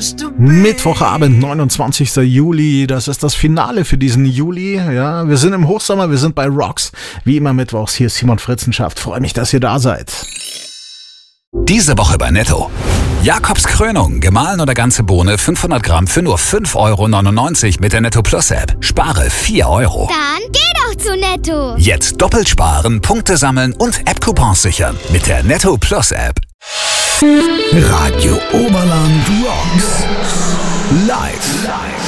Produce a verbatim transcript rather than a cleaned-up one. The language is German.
Mittwochabend, neunundzwanzigster Juli, das ist das Finale für diesen Juli. Ja, wir sind im Hochsommer, wir sind bei Rocks. Wie immer mittwochs, hier ist Simon Fritzenschaft. Freue mich, dass ihr da seid. Diese Woche bei Netto. Jakobs Krönung, gemahlen oder ganze Bohne, fünfhundert Gramm für nur fünf Euro neunundneunzig mit der Netto Plus App. Spare vier Euro. Dann geh doch zu Netto. Jetzt doppelt sparen, Punkte sammeln und App-Coupons sichern mit der Netto Plus App. Radio Oberland Rocks. Live.